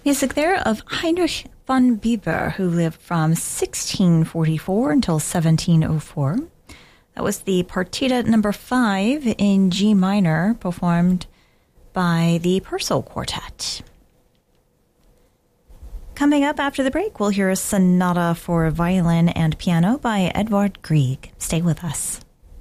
Music there of Heinrich von Bieber, who lived from 1644 until 1704. That was the Partita number 5 in G minor, performed by the Purcell Quartet. Coming up after the break, we'll hear a sonata for violin and piano by Edvard Grieg. Stay with us.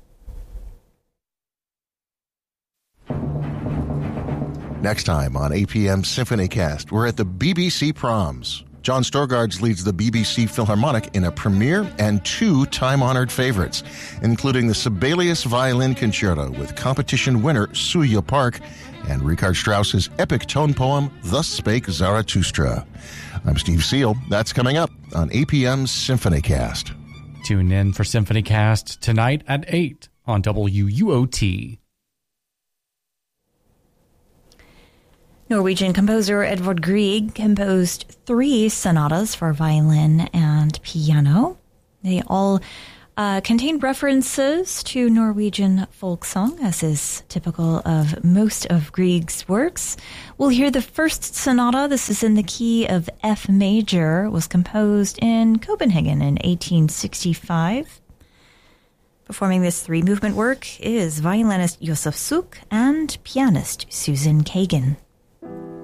Next time on APM Symphonycast, we're at the BBC Proms. John Storgards leads the BBC Philharmonic in a premiere and 2 time-honored favorites, including the Sibelius Violin Concerto with competition winner Suya Park and Richard Strauss's epic tone poem, Thus Spake Zarathustra. I'm Steve Seal. That's coming up on APM Symphonycast. Tune in for Symphonycast tonight at 8 on WUOT. Norwegian composer Edvard Grieg composed 3 sonatas for violin and piano. They all contain references to Norwegian folk song, as is typical of most of Grieg's works. We'll hear the first sonata. This is in the key of F major. It was composed in Copenhagen in 1865. Performing this 3-movement work is violinist Josef Suk and pianist Susan Kagan.